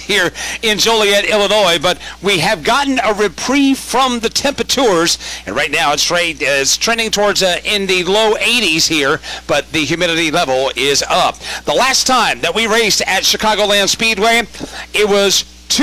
here in Joliet, Illinois, but we have gotten a reprieve from the temperatures, and right now it's trending towards in the low 80s here, but the humidity level is up. The last time that we raced at Chicagoland Speedway, it was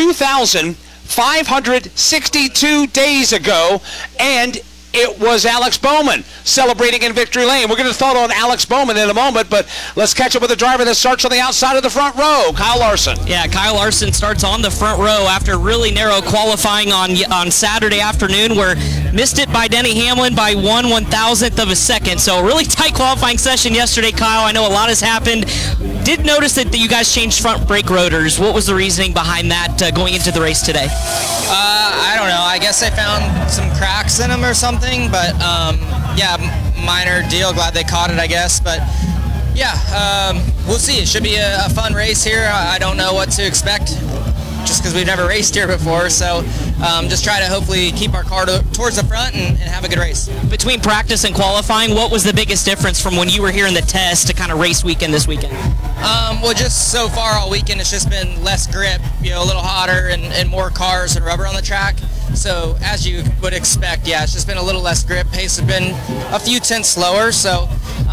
2,562 days ago, and it was Alex Bowman celebrating in Victory Lane. We're going to thought on Alex Bowman in a moment, but let's catch up with the driver that starts on the outside of the front row, Kyle Larson. Yeah, Kyle Larson starts on the front row after really narrow qualifying on Saturday afternoon, where missed it by Denny Hamlin by 1/1000th of a second. So a really tight qualifying session yesterday, Kyle. I know a lot has happened. Did notice that you guys changed front brake rotors. What was the reasoning behind that going into the race today? I don't know. I guess I found some cracks in them or something, but yeah, minor deal. Glad they caught it, I guess. But yeah, we'll see. It should be a fun race here. I don't know what to expect, just because we've never raced here before. So just try to hopefully keep our car towards the front and have a good race. Between practice and qualifying, what was the biggest difference from when you were here in the test to kind of race weekend this weekend? Well, just so far all weekend, it's just been less grip, a little hotter and more cars and rubber on the track. So as you would expect, yeah, it's just been a little less grip. Pace has been a few tenths slower. So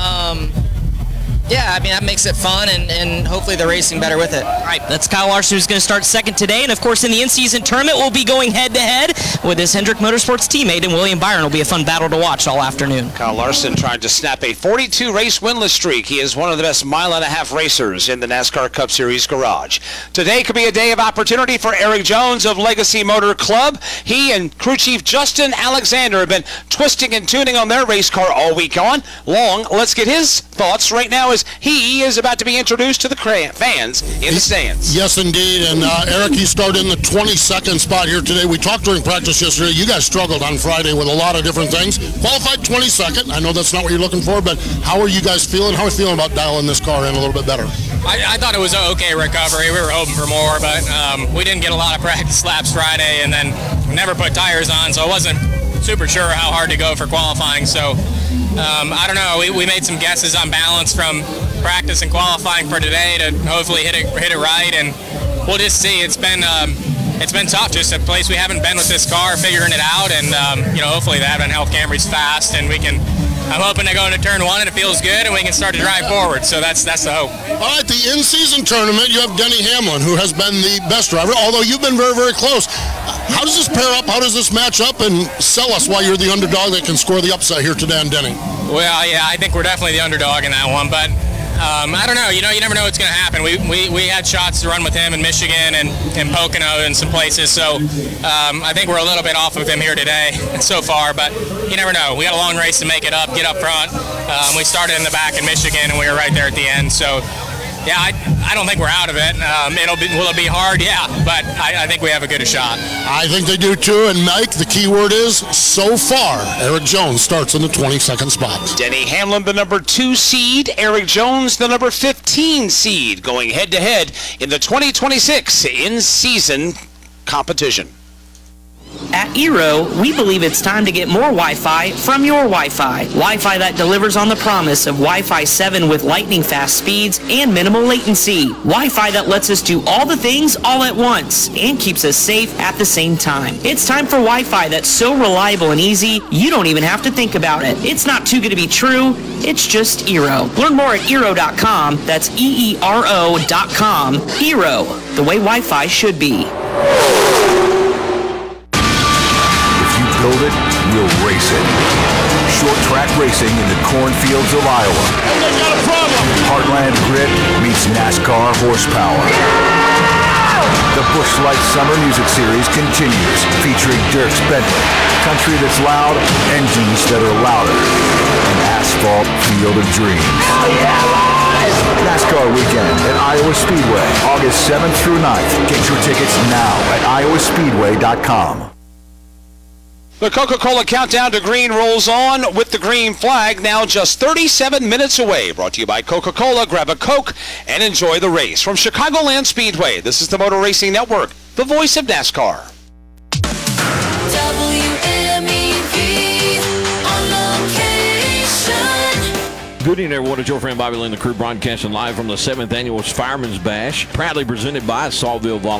yeah, I mean, that makes it fun and hopefully the racing better with it. All right, that's Kyle Larson, who's going to start second today. And, of course, in the in-season tournament, we'll be going head-to-head with his Hendrick Motorsports teammate, and William Byron will be a fun battle to watch all afternoon. Kyle Larson trying to snap a 42-race winless streak. He is one of the best mile-and-a-half racers in the NASCAR Cup Series garage. Today could be a day of opportunity for Eric Jones of Legacy Motor Club. He and crew chief Justin Alexander have been twisting and tuning on their race car all week long. Let's get his thoughts right now as he is about to be introduced to the fans in the stands. Yes, indeed. And Eric, you started in the 22nd spot here today. We talked during practice yesterday. You guys struggled on Friday with a lot of different things. Qualified 22nd. I know that's not what you're looking for, but how are you guys feeling? How are you feeling about dialing this car in a little bit better? I thought it was an okay recovery. We were hoping for more, but we didn't get a lot of practice laps Friday, and then never put tires on, so I wasn't super sure how hard to go for qualifying. So I don't know. We made some guesses on balance from practice and qualifying for today to hopefully hit it right, and we'll just see. It's been tough, just a place we haven't been with this car, figuring it out, and hopefully the Advent Health Camry's fast, and I'm hoping to go into turn one and it feels good and we can start to drive forward. So that's the hope. All right, the in-season tournament, you have Denny Hamlin, who has been the best driver, although you've been very, very close. How does this pair up? How does this match up? And sell us why you're the underdog that can score the upset here today on Denny. Well, yeah, I think we're definitely the underdog in that one, but I don't know. You never know what's going to happen. We had shots to run with him in Michigan and Pocono and some places, so I think we're a little bit off of him here today so far, but you never know. We got a long race to make it up, get up front. We started in the back in Michigan, and we were right there at the end, so yeah, I don't think we're out of it. Will it be hard? Yeah, but I think we have a good shot. I think they do too, and Mike, the key word is so far. Eric Jones starts in the 22nd spot. Denny Hamlin, the number 2 seed. Eric Jones, the number 15 seed, going head-to-head in the 2026 in-season competition. At Eero, we believe it's time to get more Wi-Fi from your Wi-Fi. Wi-Fi that delivers on the promise of Wi-Fi 7 with lightning-fast speeds and minimal latency. Wi-Fi that lets us do all the things all at once and keeps us safe at the same time. It's time for Wi-Fi that's so reliable and easy, you don't even have to think about it. It's not too good to be true. It's just Eero. Learn more at Eero.com. That's EERO.com. Eero, the way Wi-Fi should be. Build it, we'll race it. Short track racing in the cornfields of Iowa. And they got a problem. Heartland Grit meets NASCAR horsepower. The Busch Light Summer Music Series continues, featuring Dierks Bentley, country that's loud, engines that are louder, an asphalt field of dreams. NASCAR Weekend at Iowa Speedway, August 7th through 9th. Get your tickets now at iowaspeedway.com. The Coca-Cola Countdown to Green rolls on with the green flag, now just 37 minutes away. Brought to you by Coca-Cola. Grab a Coke and enjoy the race. From Chicagoland Speedway, this is the Motor Racing Network, the voice of NASCAR. Good evening, everyone. It's your friend Bobby Lynn, the crew broadcasting live from the 7th Annual Fireman's Bash, proudly presented by Saltville Volunteer.